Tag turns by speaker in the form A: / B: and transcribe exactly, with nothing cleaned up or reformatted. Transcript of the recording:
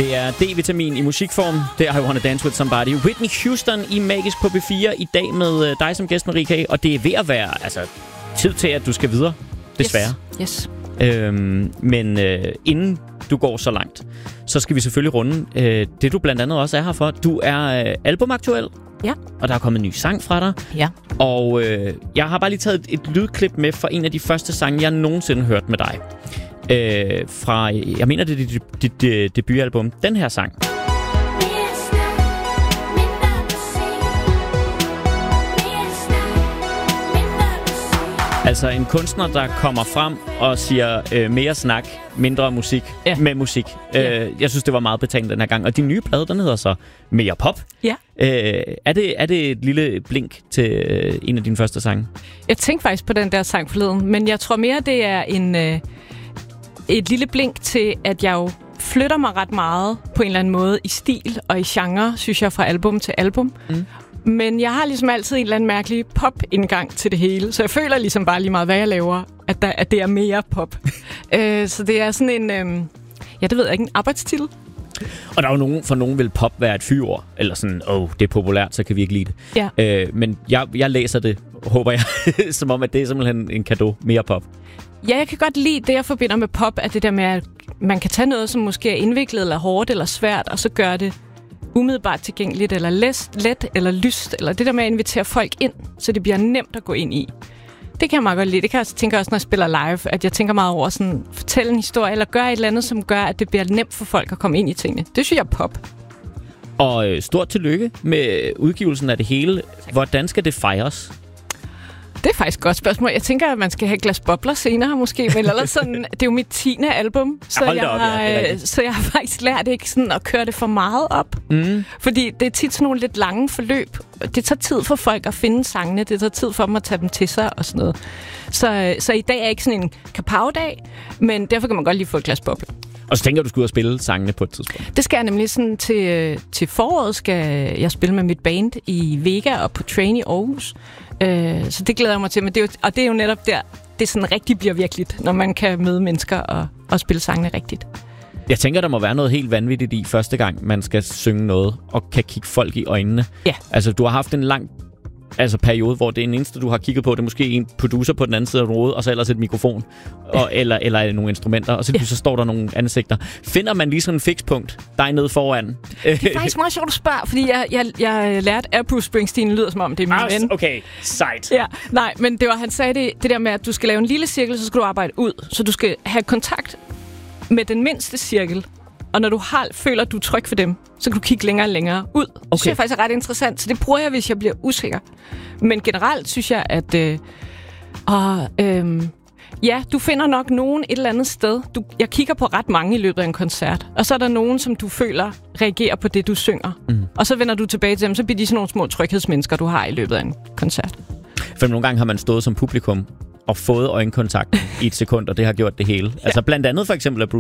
A: Det er D-vitamin i musikform. Det er I Wanna Dance With Somebody. Whitney Houston i Magisk på B fire i dag med dig som gæst, Marie K. Og det er ved at være altså, tid til, at du skal videre. Desværre.
B: Yes. yes.
A: Øhm, men øh, inden du går så langt, så skal vi selvfølgelig runde øh, det, du blandt andet også er her for. Du er øh, albumaktuel.
B: Ja. Og
A: der er kommet en ny sang fra dig.
B: Ja.
A: Og øh, jeg har bare lige taget et, et lydklip med fra en af de første sange, jeg nogensinde hørte med dig. Øh, fra, jeg mener, det er dit, dit, dit debutalbum. Den her sang. Altså en kunstner, der kommer frem og siger øh, mere snak, mindre musik, ja. med musik. Ja. Øh, jeg synes, det var meget betalt den her gang. Og din nye plade, den hedder så Mere Pop.
B: Ja.
A: Øh, er, det, er det et lille blink til øh, en af dine første sange?
B: Jeg tænkte faktisk på den der sang forleden, men jeg tror mere, det er en, øh, et lille blink til, at jeg jo flytter mig ret meget på en eller anden måde i stil og i genre, synes jeg, fra album til album. Mm. Men jeg har ligesom altid en eller anden mærkelig pop-indgang til det hele. Så jeg føler ligesom bare lige meget, hvad jeg laver, at, der, at det er mere pop. øh, så det er sådan en, øh, ja, det ved jeg ikke, en arbejdstitel.
A: Og der er jo nogen, for nogen vil pop være et fyord, eller sådan, åh, oh, det er populært, så kan vi ikke lide det.
B: Ja.
A: Øh, men jeg, jeg læser det, håber jeg, som om, at det er simpelthen en cadeau, mere pop.
B: Ja, jeg kan godt lide det, jeg forbinder med pop, at det der med, at man kan tage noget, som måske er indviklet, eller hårdt, eller svært, og så gøre det umiddelbart tilgængeligt, eller let, let, eller lyst, eller det der med at invitere folk ind, så det bliver nemt at gå ind i. Det kan jeg meget godt lide. Det kan jeg også tænke også, når jeg spiller live, at jeg tænker meget over sådan, fortælle en historie, eller gøre et eller andet, som gør, at det bliver nemt for folk at komme ind i tingene. Det synes jeg er pop.
A: Og øh, stort tillykke med udgivelsen af det hele. Hvordan skal det fejres?
B: Det er faktisk et godt spørgsmål. Jeg tænker, at man skal have et glas bobler senere måske, men ellers sådan, det er jo mit tiende album, så,
A: ja,
B: jeg
A: op,
B: har,
A: ja,
B: så jeg har faktisk lært ikke sådan at køre det for meget op. Mm. Fordi det er tit sådan nogle lidt lange forløb. Det tager tid for folk at finde sangene, det tager tid for dem at tage dem til sig og sådan noget. Så, så i dag er ikke sådan en kapav-dag, men derfor kan man godt lige få et glas bobler.
A: Og så tænker du, du skal ud og spille sangene på et tidspunkt?
B: Det skal jeg nemlig sådan til, til foråret, skal jeg spille med mit band i Vega og på Train i Aarhus. Øh, så det glæder jeg mig til. Men det er jo, og det er jo netop der, det sådan rigtig bliver virkeligt, når man kan møde mennesker og, og spille sangene rigtigt.
A: Jeg tænker, der må være noget helt vanvittigt i første gang, man skal synge noget og kan kigge folk i øjnene.
B: Ja.
A: Altså, du har haft en lang altså, periode, hvor det eneste, du har kigget på, det er måske en producer på den anden side af rodet, og så ellers et mikrofon, og, ja. eller, eller nogle instrumenter, og så, ja. så står der nogle ansigter. Finder man lige sådan en fikspunkt, dig nede foran?
B: Det er faktisk meget sjovt at spørge, fordi jeg, jeg, jeg lærte af Bruce Springsteen, lyder som om det er min
A: ah,
B: ven.
A: Okay, sejt.
B: Ja, nej, men det var, han sagde det, det der med, at du skal lave en lille cirkel, så skal du arbejde ud. Så du skal have kontakt med den mindste cirkel. Og når du har, føler, at du er tryg for dem, så kan du kigge længere og længere ud. Okay. Det synes jeg faktisk er ret interessant, så det bruger jeg, hvis jeg bliver usikker. Men generelt synes jeg, at øh, og, øh, ja, du finder nok nogen et eller andet sted. Du, jeg kigger på ret mange i løbet af en koncert, og så er der nogen, som du føler reagerer på det, du synger. Mm. Og så vender du tilbage til dem, så bliver de sådan nogle små tryghedsmennesker, du har i løbet af en koncert.
A: For nogle gange har man stået som publikum og fået øjenkontakt i et sekund, og det har gjort det hele. Ja. Altså blandt andet for eksempel af Bruce